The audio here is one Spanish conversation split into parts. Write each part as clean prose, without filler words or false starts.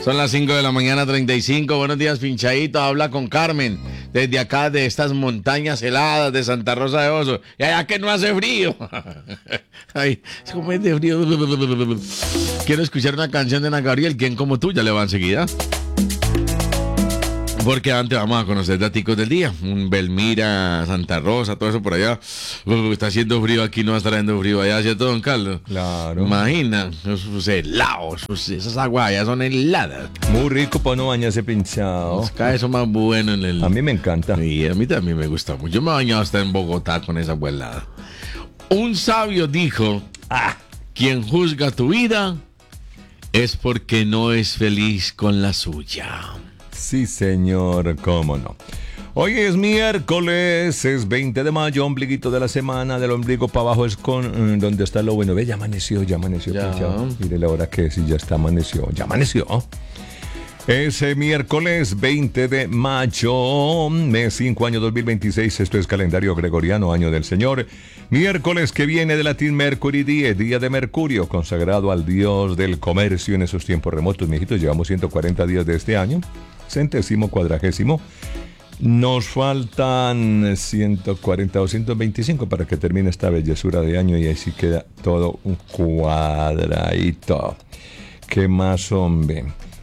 Son las 5 de la mañana, 35. Buenos días, Pinchadito. Habla con Carmen, desde acá, de estas montañas heladas de Santa Rosa de Osos. Y allá que no hace frío. Ay, ¿cómo es de frío? Quiero escuchar una canción de Ana Gabriel. ¿Quién como tú? Ya le va enseguida. Porque antes vamos a conocer daticos del día. Belmira, Santa Rosa, todo eso por allá. Está haciendo frío aquí, no va a estar haciendo frío allá, ¿cierto, don Carlos? Claro. Imagina, esos helados, esas aguas allá son heladas. Muy rico para no bañarse pinchado. Cada eso más bueno en el... A mí me encanta. Sí, a mí también me gusta mucho. Yo me he bañado hasta en Bogotá con esa agua helada. Un sabio dijo, quien juzga tu vida es porque no es feliz con la suya. Sí, señor, cómo no. Hoy es miércoles, es 20 de mayo, ombliguito de la semana, del ombligo para abajo es con donde está lo bueno. Ve, ya amaneció, pinchado. Mire la hora que es y ya está amaneció, ya amaneció. Ese miércoles 20 de mayo, mes 5, año 2026, esto es calendario gregoriano, año del Señor. Miércoles que viene de latín Mercury Die, día de Mercurio, consagrado al dios del comercio en esos tiempos remotos. Mijitos, llevamos 140 días de este año, 140º. Nos faltan 140 o 125 para que termine esta bellezura de año y ahí sí queda todo un cuadradito. ¿Qué más, hombre?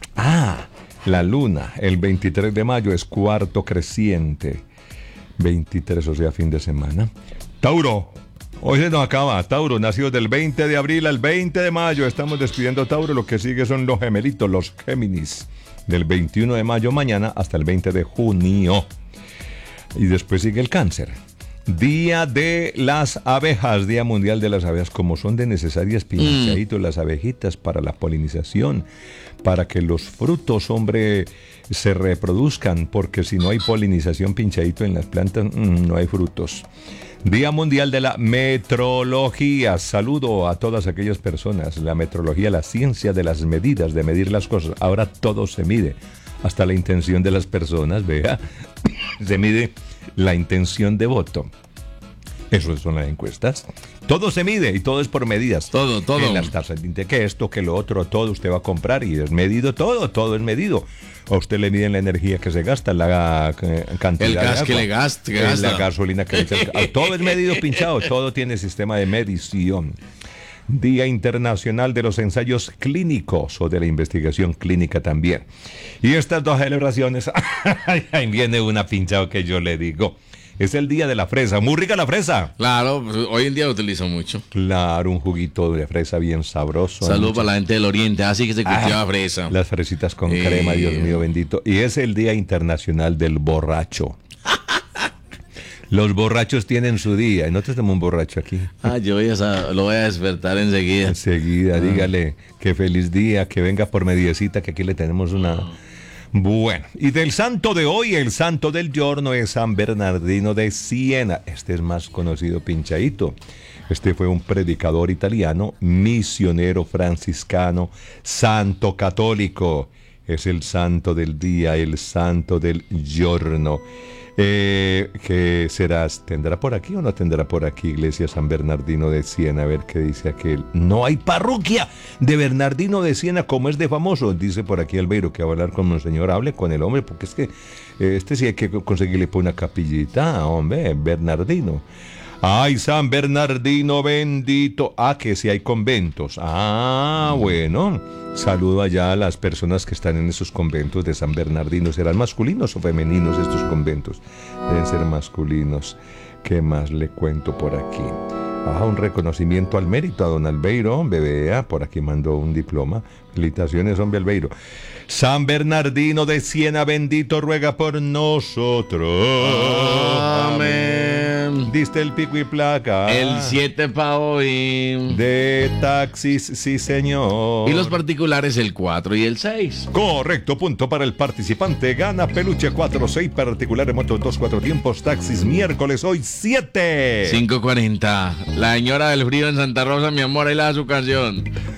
La luna, el 23 de mayo es cuarto creciente. 23, o sea, fin de semana. Tauro, hoy se nos acaba. Tauro, nacido del 20 de abril al 20 de mayo. Estamos despidiendo a Tauro. Lo que sigue son los gemelitos, los Géminis. Del 21 de mayo mañana hasta el 20 de junio. Y después sigue el Cáncer. Día de las abejas, Día Mundial de las Abejas. Como son de necesarias, pinchaditos, las abejitas para la polinización, para que los frutos, hombre, se reproduzcan, porque si no hay polinización, pinchadito, en las plantas, no hay frutos. Día Mundial de la Metrología. Saludo a todas aquellas personas. La metrología, la ciencia de las medidas, de medir las cosas. Ahora todo se mide, hasta la intención de las personas, vea. Se mide la intención de voto. Eso son las encuestas. Todo se mide y todo es por medidas. Todo. En las tasas de que esto, que lo otro, todo usted va a comprar y es medido todo es medido. A usted le miden la energía que se gasta, la cantidad el gas de agua, que le gasta. La gasolina que le echa. Todo es medido, pinchado, todo tiene sistema de medición. Día Internacional de los Ensayos Clínicos o de la Investigación Clínica también. Y estas dos celebraciones, ahí viene una, pinchado, que yo le digo. Es el día de la fresa. Muy rica la fresa. Claro, hoy en día lo utilizo mucho. Claro, un juguito de fresa bien sabroso. Saludos para la gente del oriente, así que se cultiva fresa. Las fresitas con crema, Dios mío bendito. Y es el Día Internacional del Borracho. Los borrachos tienen su día. ¿Y no tenemos un borracho aquí? Yo lo voy a despertar enseguida. Enseguida, dígale que feliz día, que venga por mediecita, que aquí le tenemos una... Bueno, y del santo de hoy, el santo del giorno es San Bernardino de Siena. Este es más conocido, pinchadito. Este fue un predicador italiano, misionero franciscano, santo católico. Es el santo del día, el santo del giorno. ¿Qué serás? ¿Tendrá por aquí o no tendrá por aquí iglesia San Bernardino de Siena? A ver qué dice aquel. No hay parroquia de Bernardino de Siena como es de famoso. Dice por aquí Albeiro que va a hablar con Monseñor. Hable con el hombre, porque es que sí hay que conseguirle por una capillita, hombre, Bernardino. ¡Ay, San Bernardino bendito! Que sí hay conventos. Bueno. Saludo allá a las personas que están en esos conventos de San Bernardino. ¿Serán masculinos o femeninos estos conventos? Deben ser masculinos. ¿Qué más le cuento por aquí? Un reconocimiento al mérito a don Albeiro, bebé, por aquí mandó un diploma. Felicitaciones, hombre Albeiro. San Bernardino de Siena bendito, ruega por nosotros. Amén. Diste el pico y placa. El 7 pa' hoy. De taxis, sí señor. Y los particulares el 4 y el 6. Correcto, punto para el participante. Gana peluche 4-6 particular en moto 2-4 tiempos. Taxis miércoles hoy 7. 5:40. La señora del frío en Santa Rosa, mi amor, ahí la da su canción.